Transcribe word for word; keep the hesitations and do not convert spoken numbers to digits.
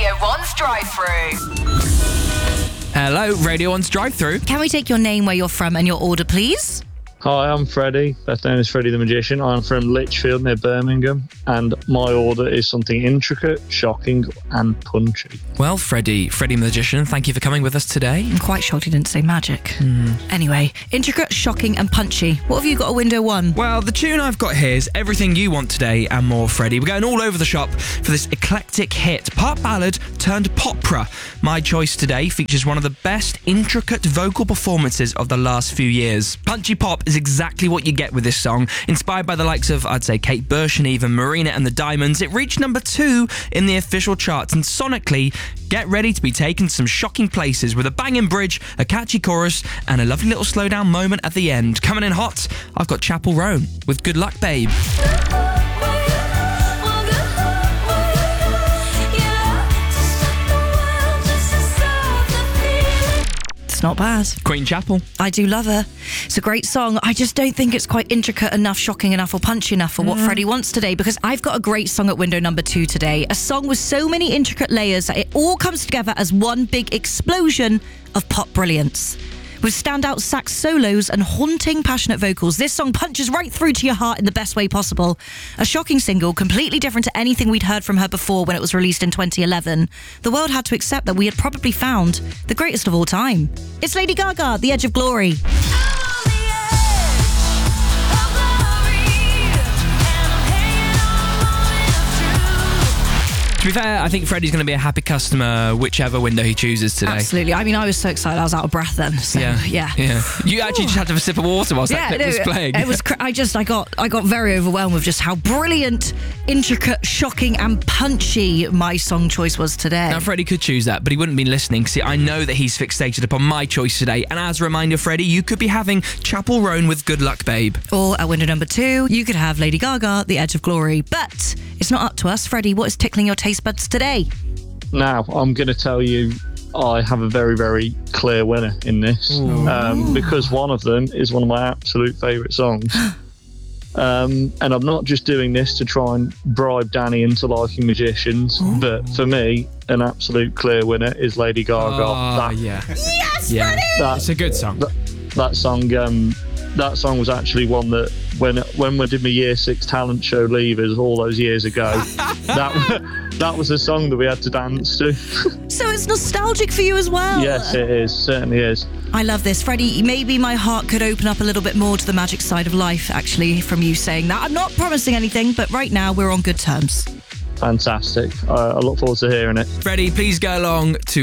Radio one's drive-through. Hello, Radio one's drive-through. Can we take your name, where you're from, and your order, please? Hi, I'm Freddie. Best name is Freddie the Magician. I'm from Lichfield near Birmingham, and my order is something intricate, shocking, and punchy. Well, Freddie, Freddie Magician, thank you for coming with us today. I'm quite shocked he didn't say magic. Mm. Anyway, intricate, shocking, and punchy. What have you got at window one? Well, the tune I've got here is Everything You Want Today and More, Freddie. We're going all over the shop for this eclectic hit, pop ballad turned popra. My choice today features one of the best intricate vocal performances of the last few years. Punchy pop is exactly what you get with this song. Inspired by the likes of, I'd say, Kate Bush and even Marina and the Diamonds, it reached number two in the official charts, and sonically, get ready to be taken to some shocking places with a banging bridge, a catchy chorus, and a lovely little slowdown moment at the end. Coming in hot, I've got Chapel Roan with Good Luck Babe. Not bad. Queen Chapel. I do love her. It's a great song. I just don't think it's quite intricate enough, shocking enough, or punchy enough for what mm. Freddie wants today, because I've got a great song at window number two today. A song with so many intricate layers that it all comes together as one big explosion of pop brilliance. With standout sax solos and haunting, passionate vocals, this song punches right through to your heart in the best way possible. A shocking single, completely different to anything we'd heard from her before when it was released in twenty eleven. The world had to accept that we had probably found the greatest of all time. It's Lady Gaga, The Edge of Glory. To be fair, I think Freddie's going to be a happy customer whichever window he chooses today. Absolutely. I mean, I was so excited I was out of breath then. So, yeah. yeah. yeah. You actually just had to have a sip of water whilst yeah, that clip no, was playing. It was. Cr- I just. I got. I got very overwhelmed with just how brilliant, intricate, shocking, and punchy my song choice was today. Now, Freddie could choose that, but he wouldn't be listening. See, I know that he's fixated upon my choice today. And as a reminder, Freddie, you could be having Chapel Roan with Good Luck Babe. Or at window number two, you could have Lady Gaga, The Edge of Glory. But it's not up to us. Freddie, what is tickling your taste buds today? Now, I'm going to tell you I have a very, very clear winner in this, um, because one of them is one of my absolute favourite songs. Um, and I'm not just doing this to try and bribe Danny into liking Magicians, Ooh. but for me, an absolute clear winner is Lady Gaga. Oh, that, yeah. Yes, yeah. Freddie! That's a good song. That, that song... Um, That song was actually one that when when we did my year six talent show Leavers all those years ago, that that was a song that we had to dance to. So it's nostalgic for you as well. Yes, it is. Certainly is. I love this. Freddie, maybe my heart could open up a little bit more to the magic side of life, actually, from you saying that. I'm not promising anything, but right now we're on good terms. Fantastic. Uh, I look forward to hearing it. Freddie, please go along to